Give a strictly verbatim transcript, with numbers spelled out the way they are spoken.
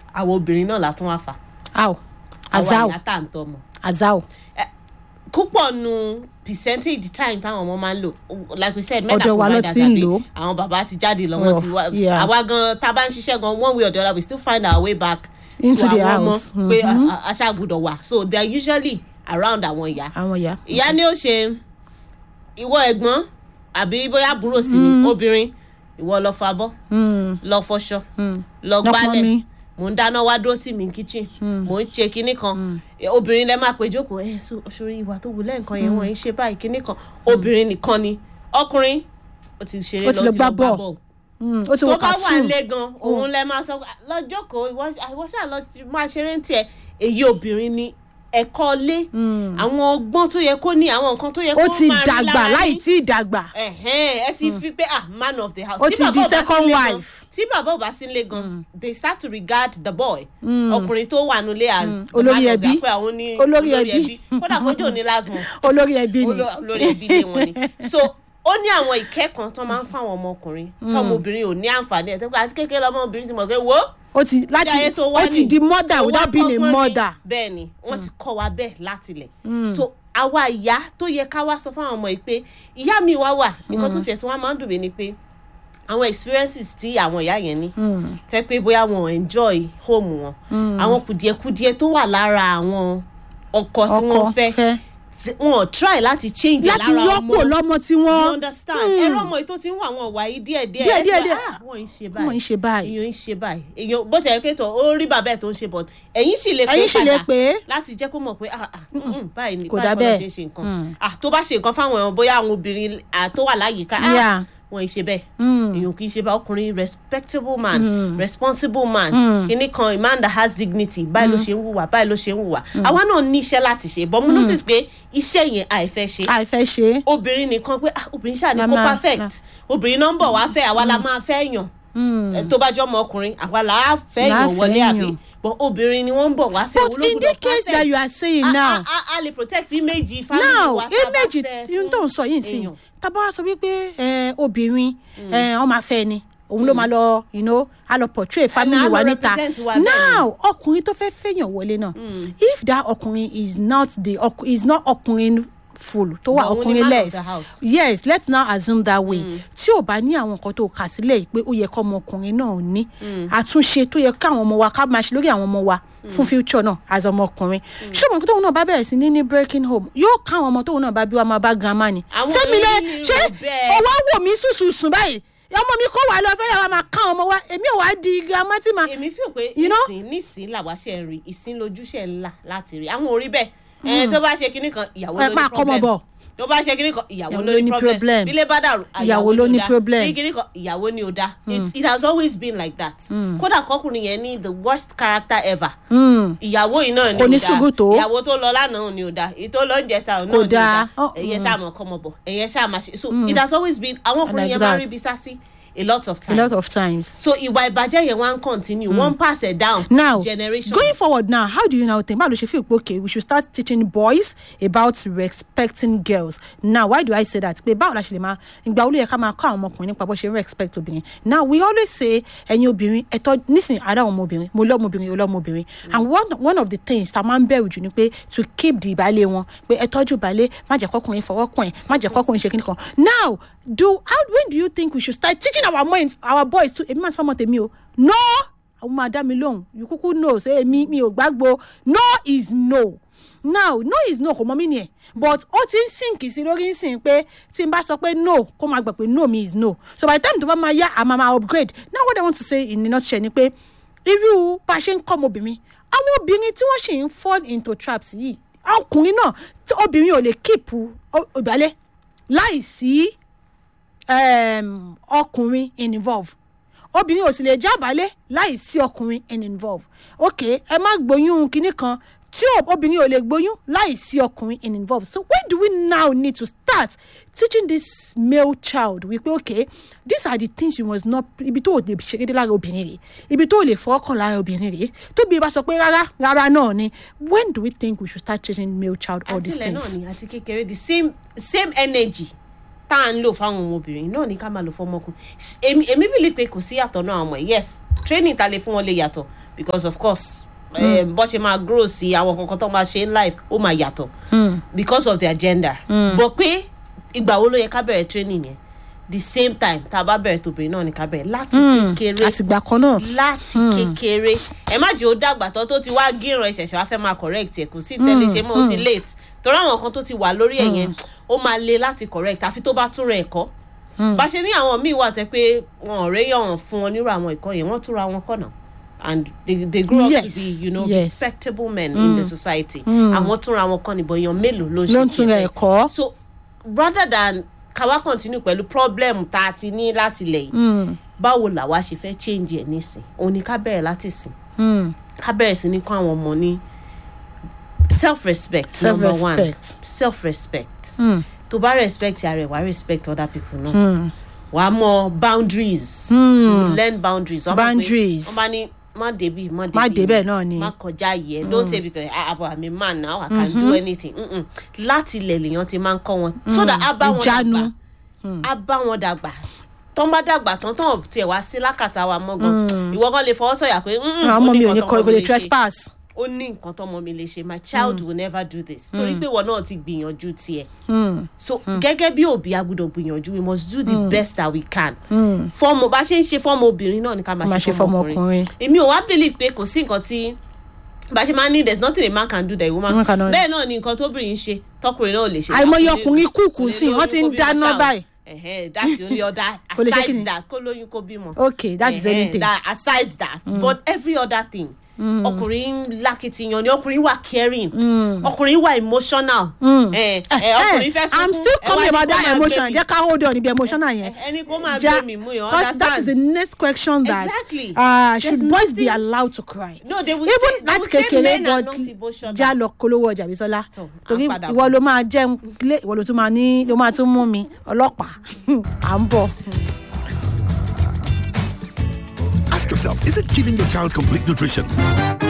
àwọn obìnrin náà la tún wá fà. How? Azao. Àwọn àyàtà ń tọ́ ọmọ. Azao. Púpọ̀ nu percentage time táwọn ọmọ máa ń lò like we said ọ̀dọ̀ wa ló ti ń lò. Àwọn bàbá ti jáde lọ wọ́n ti wá. Àwa gan tá a bá ń ṣiṣẹ́ gan one way or the other we still find our way back into to the àwọn ọmọ house. pé aṣáàgùdọ̀ wà so they are usually around àwọn ìyá. Àwọn ìyá. Ìyá ni ó ṣe ìwọ ẹ̀gbọ́n àbí bóyá àbúrò sí ni obìnrin ìwọ lọ fọ abọ́ lọ fọṣọ lọ gbálẹ̀ mò ń dáná wá dúró tì mí kitchen mò ń ṣe kinní kan obìnrin lẹ máa pè jókòó ẹ sórí ìwà tó wù lẹ́ǹkan yẹn wọ́n ń ṣe báyìí kinní kan obìnrin nìkan ni ọkùnrin ó ti ṣeré lọ sí lọ gbá bọ́ọ̀lù tó bá wà lé gan òun lẹ máa sọ lọ jókòó ìwọ ṣáà lọ máa ṣeré ń tiẹ̀ èyí obìnrin ni ẹ̀kọ́ lé àwọn ọgbọ́n tó yẹ kó ní àwọn nǹkan tó yẹ kó máa rí lára ní. ó ti dàgbà láì tí ì dàgbà. ẹ ti fi pé ah man of the house. ó ti di second wife. tí bàbá ò bá sí nílé gan they start to regard the boy ọkùnrin tó wà nílé as olórí ẹbí olórí ẹbí kódà kójú ní last month olórí ẹbí ni olórí ẹbí lé wọn ni so ó ní àwọn ìkẹ́kọ̀ọ́ tó máa ń fáwọn ọmọkùnrin tọmọbìnrin ò ní àǹfààní ẹ̀ tó àti kékeré lọmọbìnrin ti mọ̀ pé wo ó ti láti ó ti di mother without being a mother. bẹ́ẹ̀ ni wọ́n ti kọ́ wa bẹ́ẹ̀ láti lẹ̀ so àwa ìyá tó yẹ ká wá sọ fáwọn ọmọ yìí pé ìyá mi wá wà nǹkan tó ṣe tí wọ́n máa ń dùn mí ni pé àwọn experiences tí àwọn ìyá yẹn ní tẹ́ pé bóyá wọn enjoy home wọn àwọn kùdìẹ̀kùdìẹ̀ tó wà lára àwọn ọkọ tí wọ́n fẹ́ wọn try láti change lára ọmọ láti yọkò lọ́mọ tí wọ́n you understand ẹ̀rọ ọmọ yìí tó ti ń wà wọn wà yìí díẹ̀ díẹ̀ díẹ̀ díẹ̀ díẹ̀ wọ́n ń ṣe báyìí wọ́n ń ṣe báyìí èèyàn ń ṣe báyìí èèyàn bó tẹ̀ kẹ́tọ̀ ó rí bàbá ẹ̀ tó ń ṣe bọ̀ ẹ̀yìn sì lè pé padà láti jẹ́ kó mọ̀ pé ah ah báyìí ni báyìí kọ́ ló ṣe ń ṣe nǹkan ah tó bá ṣe nǹkan fáwọn èèyàn bóyá àwọn obìnrin tó wà láyìíká ah wọn ṣe bẹ́ẹ̀ èèyàn kì í ṣe bá ọkùnrin respectable man mm. responsible man mm. kìíní kan a man that has dignity báyìí ló ṣe ń hùwà báyìí ló ṣe ń hùwà àwa náà ní iṣẹ́ láti ṣe but mo notice pé iṣẹ́ yẹn àìfẹ́ ṣe àìfẹ́ ṣe obìnrin nìkan pé obìnrin ṣáà ní kó perfect obìnrin náà ń bọ̀ wá fẹ́ àwa la máa fẹ́ yàn tó bá jọ ọmọ ọkùnrin àwa là á fẹ́ yàn wọlé àbí but obìnrin ni wọ́n ń bọ̀ wá fẹ́ but in the case that you are saying now a a a lè protect image family wa now image yìí tó ń sọ yìí sí tábà wá sọ wípé obìnrin ọ máa fẹ́ ni òun ló máa lọ you know a lọ portray family wa níta now ọkùnrin tó fẹ́ fẹ́yàn wọlé náà if that ọkùnrin is not the is not ọkùnrin full tó wà ọkùnrin less yes let's now assume that way tí ò bá ní àwọn nǹkan tó kà sílẹ̀ pé ó yẹ kọ́ ọmọkùnrin náà ní àtúnṣe tó yẹ káwọn ọmọ wa ká máa ṣe lórí àwọn ọmọ wa fún future náà as ọmọkùnrin ṣé ọmọ tóun náà bá bẹ̀rẹ̀ sí ní ní breaking home yóò káwọn ọmọ tóun náà bá bí wa máa bá grandma ni sẹ́mi lẹ ṣé ọwọ́ wò mí sùsùsùn báyìí ọmọ mi kó wà lọ fẹ́ yàrá máa ká ọmọ wa èmi ò wá di grandma tí ma. èmi fi hàn pé ìsìn nísìn làwa ṣe ń rí ìsìn lójú ṣe ń là láti rí àwọn orí bẹ́ẹ̀ ẹ tó bá ṣe kinní kan ìyàwó ló ní problem tó bá ṣe kinní kan ìyàwó ló ní problem bílé bá dàrú ìyàwó ló ní problem bí kinní kan ìyàwó ní ó dá it has always been like that kódà kọkùnrin yẹn ní the worst character ever ìyàwó yìí náà ní ó dá ìyàwó tó lọ lánàá ní ó dá èyí tó lọ ń jẹta náà ní ó dá ẹ̀yẹ sáà mọ̀ kọ́mọ bọ̀ ẹ̀yẹ sáà máa ṣe so it has always been àwọn ọkùnrin yẹn máa ń rí bí sásí a lot of times. A lot of times. So ìwà ìbàjẹ́ yẹn wọ́n continue, mm. wọ́n pass it down. Now, generation. Going forward now, how do you now think? Báwo ló ṣe feel okay? We should start teaching boys about respecting girls. Now, why do I say that? Pé báwo la ṣe lè máa ìgbà wo ló yẹ ká máa kọ́ àwọn ọmọkùnrin nípa bó ṣe respect obìnrin. Now, we always say ẹ̀yin obìnrin ẹ̀tọ́ nísìn àdá àwọn ọmọbìnrin mo lọ́ ọmọbìnrin o lọ́ ọmọbìnrin. And one one of the things tá a máa ń bẹ̀rù jù ni pé to keep the ìbálẹ̀ wọn pé ẹ tọ́jú ìbálẹ̀ má jẹ́ kọ́kùnrin fọwọ́ kàn ẹ́ má jẹ́ kọ́kùnrin ṣe kíní kan. Now, do how when do you think we should start teaching our minds our boys to èmi máa sọ ọmọ tèmi o no àwọn máa dá mi lóhùn you kúkú no ṣe èmi mi ò gbàgbọ́ no is no now no is no kò mọ mí ni ẹ but ó ti ń sink sí lórí ń sìn pé tí n bá sọ pé no kó máa gbà pé no means no so by the time tó bá máa yá àmà máa upgrade now what I want to say in a nutshell ni pé irú bá a ṣe ń kọ́ ọmọbìnrin àwọn obìnrin tí wọ́n ṣì ń fall into traps yìí ọkùnrin náà tí obìnrin ò lè keep ìbálẹ̀ láì sí Um, ọkùnrin involve obìnrin ò sì lè jábàálẹ̀ láì sí ọkùnrin involve ok ẹ má gbóyún kinní kan tí obìnrin ò lè gbóyún láì sí ọkùnrin involve so when do we now need to start teaching this male child wípé ok these are the things you must not ibi tó lè ṣe kéde lára obìnrin rẹ̀ ibi tó lè fọwọ́kàn lára obìnrin rẹ̀ tóbi bá sọ pé rárá rárá náà ni when do we think we should start teaching male child all these things. àtìlẹ̀ náà ni àti kékeré the same same energy tá à ń lò fáwọn ọmọbìnrin náà ní ká máa lò fọmọkùnrin èmi èmi believe pé kò sí yàtọ̀ náà ọmọ yes training ta lè fún wọn lè yàtọ̀ because of course mm. bó ṣe máa grow sí àwọn kankan tó máa ṣe in life ó máa yàtọ̀ mm. because of their gender mm. but pé ìgbà wo ló yẹ ká bẹ̀rẹ̀ training yẹn the same time tá a bá bẹ̀rẹ̀ tóbìnrin náà ní ká bẹ̀rẹ̀ láti kékeré àtìgbà kan náà láti kékeré ẹ má jẹ́ ó dàgbà tán tó ti wá gíràn ẹ ṣẹ̀ṣẹ̀ wá fẹ́ máa correct ẹ̀ kò sí tẹ́lẹ̀ ṣe mọ́ ó ti late torí àwọn kan tó ti wà lórí ẹ̀ yẹn ó máa le láti correct àfi tó bá tún rẹ̀ ẹ̀kọ́ bá ṣe ní àwọn míì wà tẹ́ pé wọn ò réyàn fún wọn nírú àwọn ẹ̀kọ́ yẹn wọ́n túra wọn kọ́ náà and they they grow yes. up to be you know yes. respectable men mm. in the society àwọn túnra wọn kọ́ níbo èèyàn mélòó ló ń ṣe kí ẹ so rather than ká wá continue pẹ̀lú problem tá a ti ní láti lẹ̀ yìí báwo làwa ṣe fẹ́ change ẹ̀ nísìn òun ni ká bẹ̀rẹ̀ láti sìn ká bẹ̀rẹ̀ sí ní kọ́ àwọn ọmọ ní self-respect, self-respect number one self-respect mm. tó bá respect yàrá ẹ̀ wá respect other people náà mm. wàá mọ boundaries mm. you learn boundaries boundaries wọ́n bá ní má débi má débi má débẹ̀ náà ni má kọjá yẹ mm. don't say because ah but I'm a man now I can mm-hmm. do anything láti ilẹ̀ lèèyàn ti máa ń kọ́ wọn so that á bá wọn dàgbà á bá wọn dàgbà tó ń bá dàgbà tán tán tiẹ̀ wá sí lákàtà wa mọ́ gan ìwọ kan lè fọwọ́ sọ̀yà pé ọmọ mi ò ní kọ́ lè trespass ó ní nǹkan tọ́mọ mi lè ṣe my child mm. will never do this torí pé ìwọ náà ti gbìyànjú tiẹ̀ so gẹ́gẹ́ bí òbí a gbọ́dọ̀ gbìyànjú we must do the mm. best that we can fọ́ọ̀mù bá ṣe ń ṣe fọ́ọ̀mù obìnrin náà ni ká máa ṣe fọ́ọ̀mù ọkùnrin èmi ò wá believe pé kò sí nǹkan tí bá ṣe máa ní there's nothing a man can do that a woman can bẹ́ẹ̀ náà ni nǹkan tóbìnrin ṣe tọkùnrin náà ò lè ṣe. àìmọye ọkùnrin kúkú sí wọ́n ti ń dáná báyìí. Uh-huh, that's the only other aside that kó lóyún kó bímọ. Okay, that's uh-huh, the only thing. That aside that mm. but every other thing ọkùnrin lákìtìyàn ni ọkùnrin wà caring ọkùnrin wà emotional ọkùnrin fẹ́ sùn I'm still coming about that emotion jẹ́ ká hold on ibi emotional yẹn ẹni kó máa gbé mi mú yàn understand that is the next question that exactly. uh, should boys be allowed to cry no they will even say, láti kékeré but já lọ kólówó ọjà Bísọ́lá torí ìwọ ló máa jẹ́ ìwọ ló tún máa ní ló máa tún mú mi ọlọ́pàá à ń bọ̀. Ask yourself, is it giving your child complete nutrition?